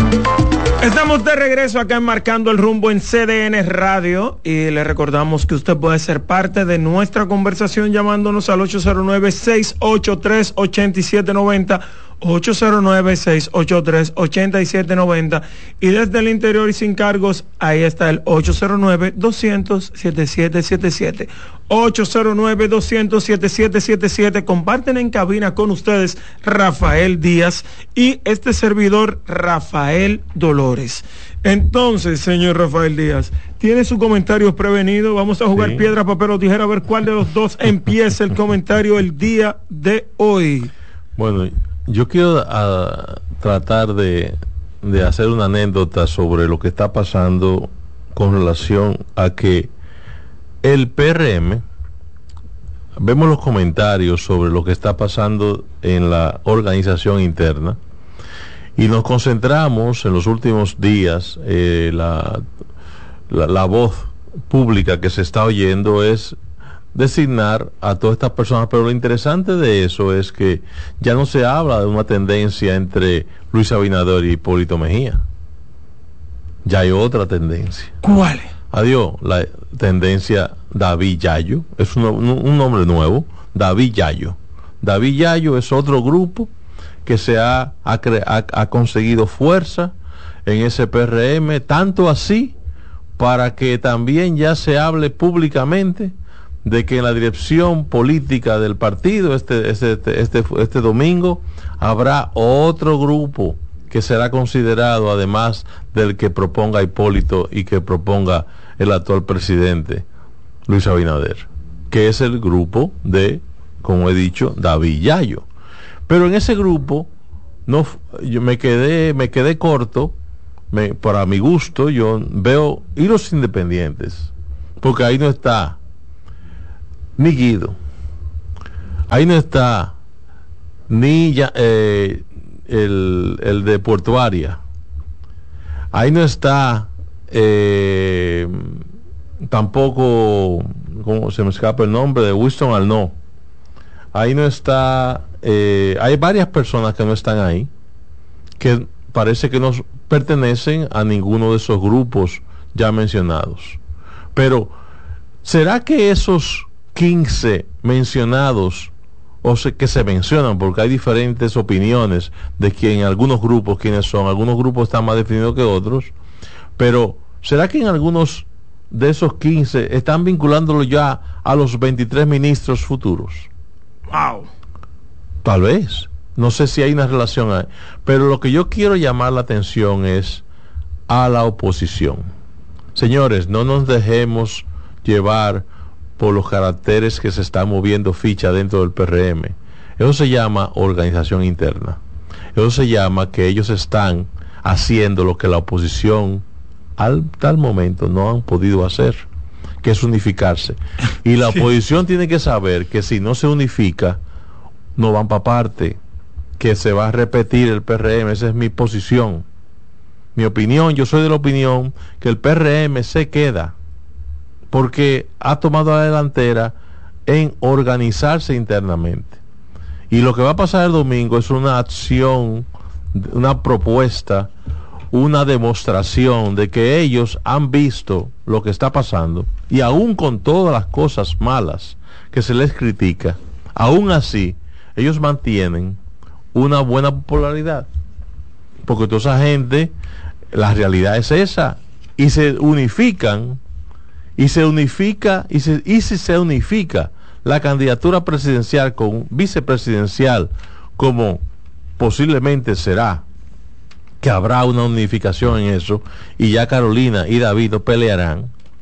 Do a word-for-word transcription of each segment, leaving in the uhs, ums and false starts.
Estamos de regreso acá en Marcando el Rumbo en C D N Radio y le recordamos que usted puede ser parte de nuestra conversación llamándonos al ocho cero nueve, seis ocho tres, ocho siete nueve cero, ocho cero nueve, seis ocho tres, ocho siete nueve cero, y desde el interior y sin cargos, ahí está el ocho cero nueve, doscientos, setenta y siete setenta y siete, ocho cero nueve, doscientos, setenta y siete setenta y siete. Comparten en cabina con ustedes Rafael Díaz y este servidor Rafael Dolores. Entonces, señor Rafael Díaz, tiene su comentario prevenido. Vamos a jugar sí. piedra, papel o tijera, a ver cuál de los dos empieza el comentario el día de hoy. Bueno, yo quiero uh, tratar de, de hacer una anécdota sobre lo que está pasando con relación a que el P R M, vemos los comentarios sobre lo que está pasando en la organización interna y nos concentramos en los últimos días, eh, la, la, la voz pública que se está oyendo es designar a todas estas personas, pero lo interesante de eso es que ya no se habla de una tendencia entre Luis Abinader y Hipólito Mejía. Ya hay otra tendencia. ¿Cuál? Adiós, la tendencia David Yayo, es un, un nombre nuevo, David Yayo. David Yayo es otro grupo que se ha, ha, ha, ha conseguido fuerza en ese P R M, tanto así para que también ya se hable públicamente de que en la dirección política del partido este, este, este, este, este domingo habrá otro grupo que será considerado, además del que proponga Hipólito y que proponga el actual presidente Luis Abinader, que es el grupo de, como he dicho, David Yayo. Pero en ese grupo no, yo me quedé, me quedé corto, me, para mi gusto. Yo veo y los independientes, porque ahí no está ni Guido, ahí no está ni ya, eh, el, el de Portuaria, ahí no está eh, tampoco, ¿cómo se me escapa el nombre? De Winston Arnaud. Ahí no está, eh, hay varias personas que no están ahí, que parece que no pertenecen a ninguno de esos grupos ya mencionados. Pero ¿será que esos quince mencionados, o se, que se mencionan, porque hay diferentes opiniones de quién, algunos grupos quiénes son, algunos grupos están más definidos que otros, pero ¿será que en algunos de esos quince están vinculándolo ya a los veintitrés ministros futuros? Wow. Tal vez, no sé si hay una relación ahí, pero lo que yo quiero llamar la atención es a la oposición. Señores, no nos dejemos llevar por los caracteres que se están moviendo ficha dentro del P R M. Eso se llama organización interna. Eso se llama que ellos están haciendo lo que la oposición al tal momento no han podido hacer, que es unificarse. Y la oposición tiene que saber que si no se unifica, no van para parte, que se va a repetir el P R M. Esa es mi posición, mi opinión. Yo soy de la opinión que el P R M se queda porque ha tomado la delantera en organizarse internamente. Y lo que va a pasar el domingo es una acción, una propuesta, una demostración de que ellos han visto lo que está pasando, y aún con todas las cosas malas que se les critica, aún así ellos mantienen una buena popularidad, porque toda esa gente, la realidad es esa, y se unifican, y se unifica, y, se, y si se unifica la candidatura presidencial con vicepresidencial, como posiblemente será, que habrá una unificación en eso, y ya Carolina y David no pelearán,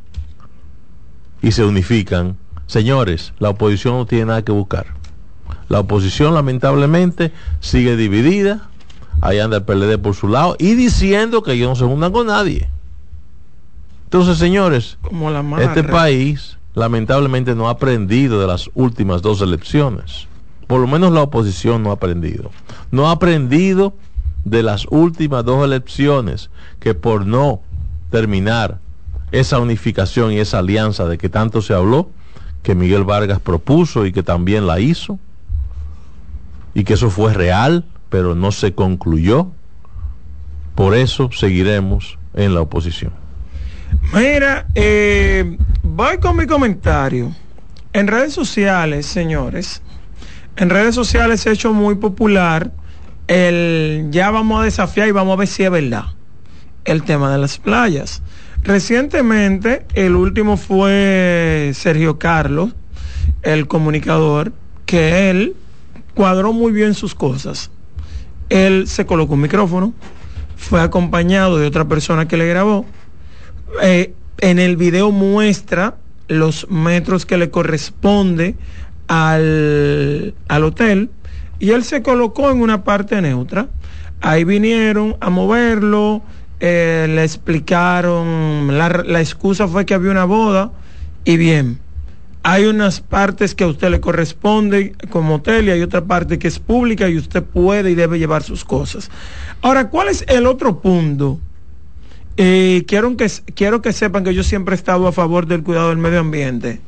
y se unifican. Señores, la oposición no tiene nada que buscar. La oposición lamentablemente sigue dividida. Ahí anda el P L D por su lado y diciendo que ellos no se juntan con nadie. Entonces, señores, como la este país lamentablemente no ha aprendido de las últimas dos elecciones. Por lo menos la oposición no ha aprendido. No ha aprendido de las últimas dos elecciones, que por no terminar esa unificación y esa alianza de que tanto se habló, que Miguel Vargas propuso y que también la hizo, y que eso fue real, pero no se concluyó. Por eso seguiremos en la oposición. Mira, eh, voy con mi comentario. En redes sociales, señores, en redes sociales se ha hecho muy popular el ya vamos a desafiar y vamos a ver si es verdad el tema de las playas. Recientemente, el último fue Sergio Carlos, el comunicador, que él cuadró muy bien sus cosas. Él se colocó un micrófono, fue acompañado de otra persona que le grabó. Eh, en el video muestra los metros que le corresponde al, al hotel, y él se colocó en una parte neutra. Ahí vinieron a moverlo, eh, le explicaron, la, la excusa fue que había una boda, y bien, hay unas partes que a usted le corresponde como hotel y hay otra parte que es pública y usted puede y debe llevar sus cosas. Ahora, ¿cuál es el otro punto? Eh, quiero que, quiero que sepan que yo siempre he estado a favor del cuidado del medio ambiente.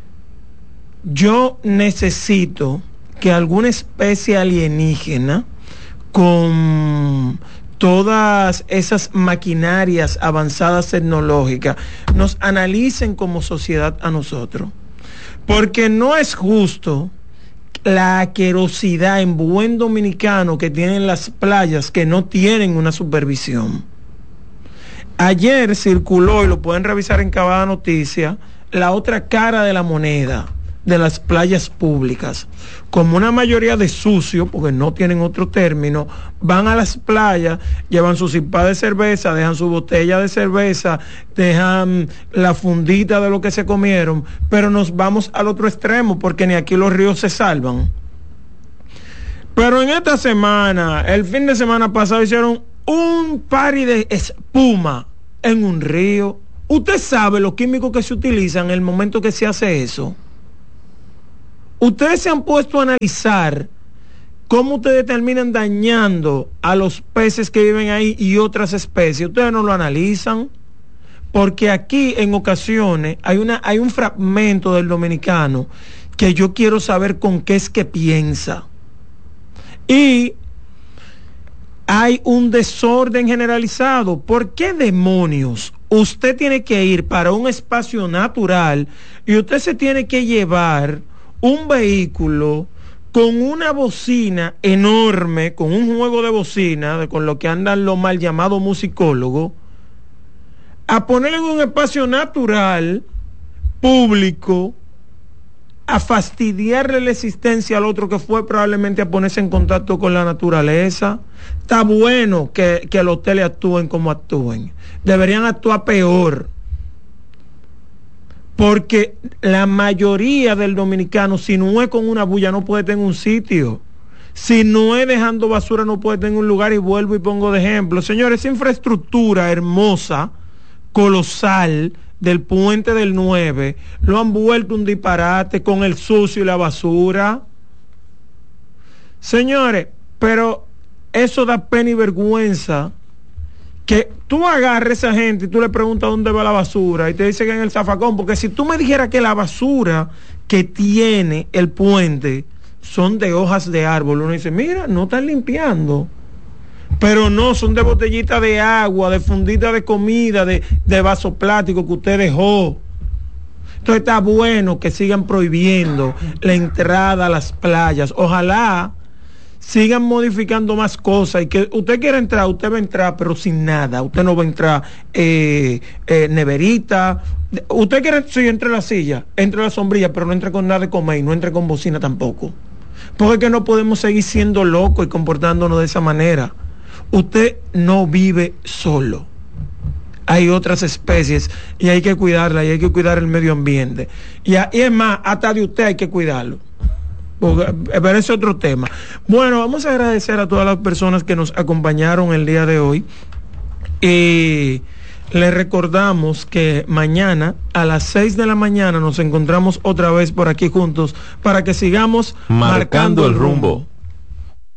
Yo necesito que alguna especie alienígena con todas esas maquinarias avanzadas tecnológicas nos analicen como sociedad a nosotros, porque no es justo la asquerosidad en buen dominicano que tienen las playas que no tienen una supervisión. Ayer circuló, y lo pueden revisar en cada noticia, la otra cara de la moneda de las playas públicas. Como una mayoría de sucios, porque no tienen otro término, van a las playas, llevan su cipá de cerveza, dejan su botella de cerveza, dejan la fundita de lo que se comieron, pero nos vamos al otro extremo, porque ni aquí los ríos se salvan. Pero en esta semana, el fin de semana pasado, hicieron un party de espuma en un río. ¿Usted sabe los químicos que se utilizan en el momento que se hace eso? Ustedes se han puesto a analizar cómo ustedes terminan dañando a los peces que viven ahí y otras especies. Ustedes no lo analizan, porque aquí en ocasiones hay una hay un fragmento del dominicano que yo quiero saber con qué es que piensa. Y hay un desorden generalizado. ¿Por qué demonios usted tiene que ir para un espacio natural y usted se tiene que llevar un vehículo con una bocina enorme, con un juego de bocina, de, con lo que andan los mal llamados musicólogos, a ponerle en un espacio natural, público, a fastidiarle la existencia al otro que fue probablemente a ponerse en contacto con la naturaleza? Está bueno que, que los hoteles actúen como actúen. Deberían actuar peor. Porque la mayoría del dominicano, si no es con una bulla, no puede tener un sitio. Si no es dejando basura, no puede tener un lugar. Y vuelvo y pongo de ejemplo. Señores, esa infraestructura hermosa, colosal, del puente del nueve, lo han vuelto un disparate con el sucio y la basura. Señores, pero eso da pena y vergüenza, que tú agarres a esa gente y tú le preguntas dónde va la basura y te dice que en el zafacón, porque si tú me dijeras que la basura que tiene el puente son de hojas de árbol, uno dice, mira, no están limpiando. Pero no, son de botellitas de agua, de fundita de comida, de, de vaso plástico que usted dejó. Entonces está bueno que sigan prohibiendo la entrada a las playas. Ojalá sigan modificando más cosas y que usted quiera entrar, usted va a entrar, pero sin nada. Usted no va a entrar eh, eh, neverita. Usted quiere, sí, entre la silla, entre la sombrilla, pero no entre con nada de comer y no entre con bocina tampoco. Porque es que no podemos seguir siendo locos y comportándonos de esa manera. Usted no vive solo. Hay otras especies y hay que cuidarlas y hay que cuidar el medio ambiente. Y, a, y es más, hasta de usted hay que cuidarlo. Porque, pero ese es otro tema. Bueno, vamos a agradecer a todas las personas que nos acompañaron el día de hoy. Y les recordamos que mañana a las seis de la mañana nos encontramos otra vez por aquí juntos para que sigamos marcando, marcando el rumbo. rumbo.